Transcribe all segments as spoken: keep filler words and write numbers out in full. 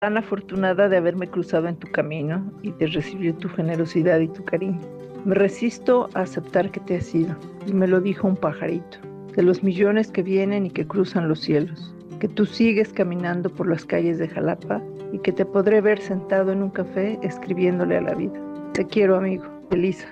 Tan afortunada de haberme cruzado en tu camino y de recibir tu generosidad y tu cariño. Me resisto a aceptar que te has ido, y me lo dijo un pajarito, de los millones que vienen y que cruzan los cielos, que tú sigues caminando por las calles de Jalapa y que te podré ver sentado en un café escribiéndole a la vida. Te quiero, amigo. Elisa.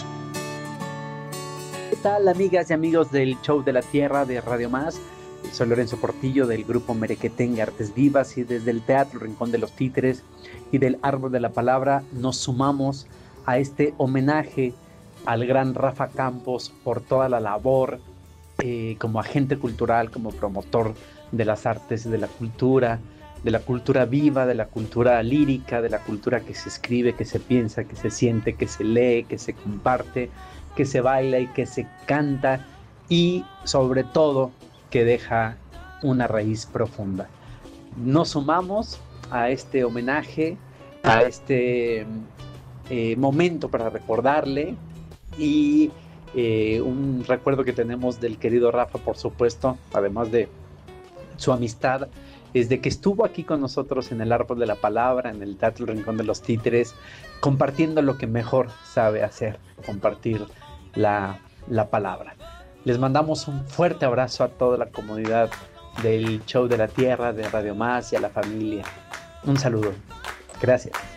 ¿Qué tal, amigas y amigos del Show de la Tierra de Radio Más? Soy Lorenzo Portillo del grupo Merequetengue Artes Vivas, y desde el Teatro Rincón de los Títeres y del Árbol de la Palabra nos sumamos a este homenaje al gran Rafa Campos por toda la labor eh, como agente cultural, como promotor de las artes, de la cultura, de la cultura viva, de la cultura lírica, de la cultura que se escribe, que se piensa, que se siente, que se lee, que se comparte, que se baila y que se canta, y sobre todo que deja una raíz profunda. Nos sumamos a este homenaje, a este eh, momento para recordarle, y eh, un recuerdo que tenemos del querido Rafa, por supuesto, además de su amistad, es de que estuvo aquí con nosotros en el Árbol de la Palabra, en el Teatro Rincón de los Títeres, compartiendo lo que mejor sabe hacer, compartir la, la palabra. Les mandamos un fuerte abrazo a toda la comunidad del Show de la Tierra, de Radio Más, y a la familia. Un saludo. Gracias.